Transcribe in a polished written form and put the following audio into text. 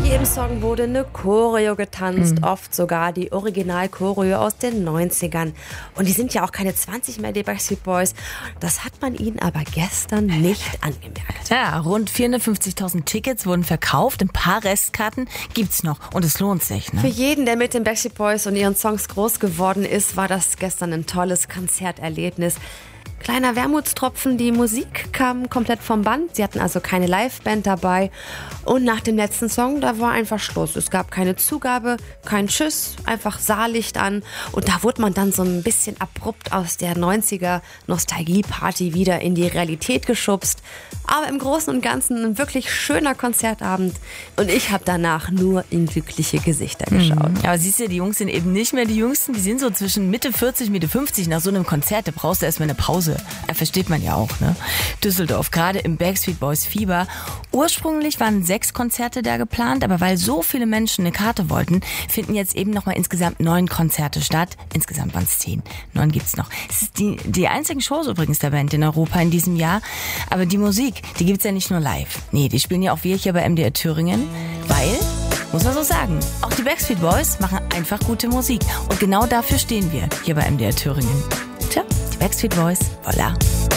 jedem Song wurde eine Choreo getanzt, oft sogar die Original-Choreo aus den 90ern. Und die sind ja auch keine 20 mehr, die Backstreet Boys. Das hat man ihnen aber gestern nicht angemerkt. Ja, rund 450.000 Tickets wurden verkauft, ein paar Restkarten gibt's noch und es lohnt sich. Ne? Für jeden, der mit den Backstreet Boys und ihren Songs groß geworden ist, war das gestern ein tolles Konzerterlebnis. Kleiner Wermutstropfen, die Musik kam komplett vom Band. Sie hatten also keine Liveband dabei. Und nach dem letzten Song, da war einfach Schluss. Es gab keine Zugabe, kein Tschüss, einfach Saallicht an. Und da wurde man dann so ein bisschen abrupt aus der 90er Nostalgie-Party wieder in die Realität geschubst. Aber im Großen und Ganzen ein wirklich schöner Konzertabend. Und ich habe danach nur in glückliche Gesichter geschaut. Aber siehst du, die Jungs sind eben nicht mehr die Jüngsten. Die sind so zwischen Mitte 40, Mitte 50. Nach so einem Konzert, da brauchst du erstmal eine Pause. Versteht man ja auch, ne? Düsseldorf, gerade im Backstreet Boys Fieber. Ursprünglich waren 6 Konzerte da geplant, aber weil so viele Menschen eine Karte wollten, finden jetzt eben nochmal insgesamt 9 Konzerte statt. Insgesamt waren es 10. 9 gibt's noch. Es ist die einzigen Shows übrigens der Band in Europa in diesem Jahr. Aber die Musik, die gibt's ja nicht nur live. Nee, die spielen ja auch wir hier bei MDR Thüringen, weil, muss man so sagen, auch die Backstreet Boys machen einfach gute Musik. Und genau dafür stehen wir hier bei MDR Thüringen. Tja, die Backstreet Boys, voilà.